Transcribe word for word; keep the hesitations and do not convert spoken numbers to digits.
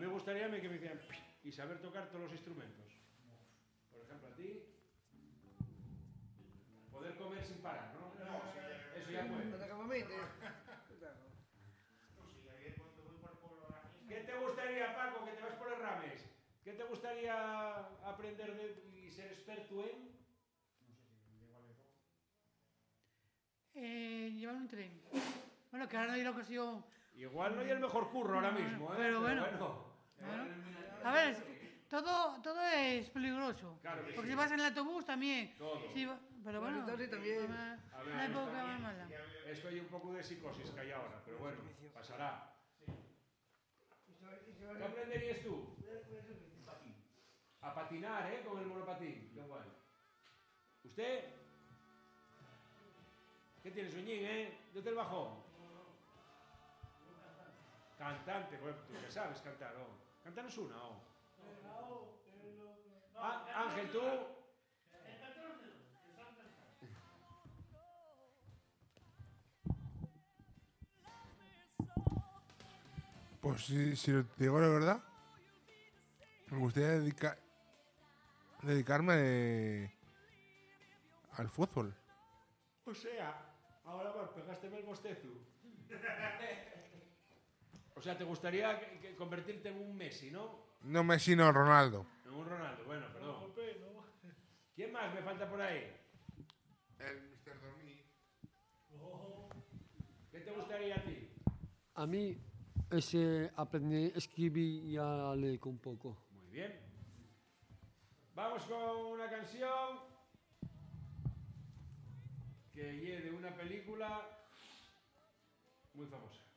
mí me gustaría que me hicieran y saber tocar todos los instrumentos. Por ejemplo, a ti, poder comer sin parar, ¿no? No, eso ya fue. ¿Qué te gustaría, Paco, que te vas por el Rames? ¿Qué te gustaría aprender de, y ser experto en? Eh, llevar un tren. Bueno, que ahora no hay la ocasión. Igual no hay el mejor curro ahora mismo, ¿eh? Pero bueno. bueno. bueno. A ver, es que todo, todo es peligroso. Claro que Porque sí. si vas en el autobús también. Todo. Si va- pero bueno, Entonces también. una, A ver, una época está- más mala. Esto hay un poco de psicosis que hay ahora, pero bueno, pasará. ¿Qué aprenderías tú? A patinar, ¿eh? Con el monopatín. Qué guay. ¿Usted? ¿Qué tiene, Suñín, eh? ¿Dónde el bajón? Cantante, pues tú que sabes cantar, ¿o? Cantanos una, ¿o? Ah, Ángel, tú. Pues si, si te digo la verdad, me gustaría dedicar, dedicarme eh, al fútbol. O sea, ahora vas, pegásteme el bostezo. O sea, te gustaría que, que convertirte en un Messi, ¿no? No Messi, no Ronaldo. En un Ronaldo, bueno, perdón. ¿Quién más me falta por ahí? El mister Dormí. ¿Qué te gustaría a ti? A mí es eh, aprender a escribir y a leer un poco. Muy bien. Vamos con una canción que es de una película muy famosa.